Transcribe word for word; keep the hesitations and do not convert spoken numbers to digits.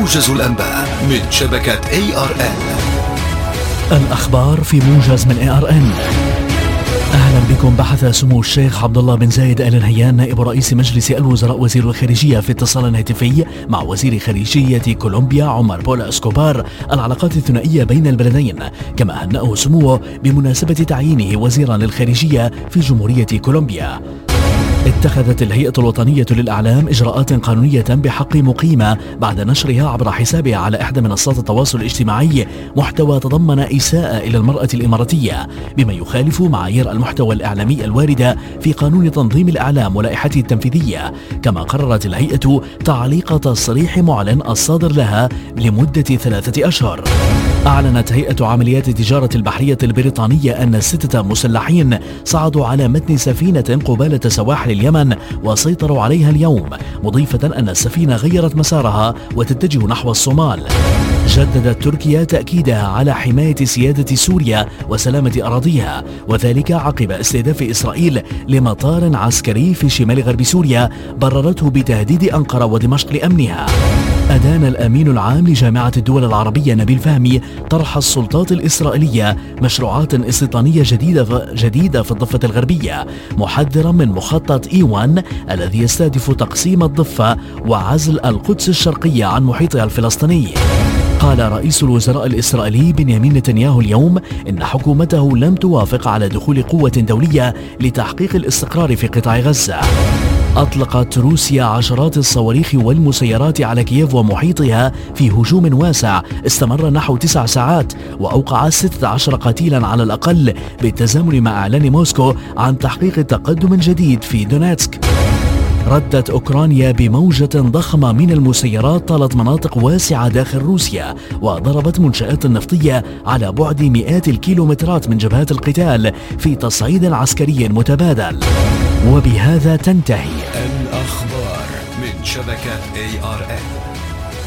موجز الأنباء من شبكة إيه آر إن. الأخبار في موجز من إيه آر إن. أهلا بكم. بحث سمو الشيخ عبد الله بن زايد آل نهيان نائب رئيس مجلس الوزراء وزير الخارجية في اتصال هاتفي مع وزير خارجية كولومبيا عمر بولا اسكوبار العلاقات الثنائية بين البلدين، كما هنأه سموه بمناسبة تعيينه وزيرا للخارجية في جمهورية كولومبيا. اتخذت الهيئة الوطنية للإعلام إجراءات قانونية بحق مقيمة بعد نشرها عبر حسابها على إحدى منصات التواصل الاجتماعي محتوى تضمن إساءة إلى المرأة الإماراتية بما يخالف معايير المحتوى الإعلامي الواردة في قانون تنظيم الإعلام ولائحته التنفيذية. كما قررت الهيئة تعليق تصريح معلن الصادر لها لمدة ثلاثة أشهر. أعلنت هيئة عمليات التجارة البحرية البريطانية أن ستة مسلحين صعدوا على متن سفينة قبالة سواحل اليمن وسيطروا عليها اليوم، مضيفة أن السفينة غيرت مسارها وتتجه نحو الصومال. جددت تركيا تأكيدها على حماية سيادة سوريا وسلامة أراضيها، وذلك عقب استهداف إسرائيل لمطار عسكري في شمال غرب سوريا بررته بتهديد أنقرة ودمشق لأمنها. أدان الأمين العام لجامعة الدول العربية نبيل فهمي طرح السلطات الإسرائيلية مشروعات استيطانية جديدة جديدة في الضفة الغربية، محذرا من مخطط إيوان الذي يستهدف تقسيم الضفة وعزل القدس الشرقية عن محيطها الفلسطيني. قال رئيس الوزراء الإسرائيلي بنيامين نتنياهو اليوم إن حكومته لم توافق على دخول قوة دولية لتحقيق الاستقرار في قطاع غزة. أطلقت روسيا عشرات الصواريخ والمسيرات على كييف ومحيطها في هجوم واسع استمر نحو تسع ساعات وأوقع ستة عشر قتيلا على الأقل، بالتزامن مع إعلان موسكو عن تحقيق تقدم جديد في دونيتسك. ردت أوكرانيا بموجة ضخمة من المسيرات طالت مناطق واسعة داخل روسيا وضربت منشآت نفطية على بعد مئات الكيلومترات من جبهات القتال في تصعيد عسكري متبادل. وبهذا تنتهي الأخبار من شبكة إيه آر إن.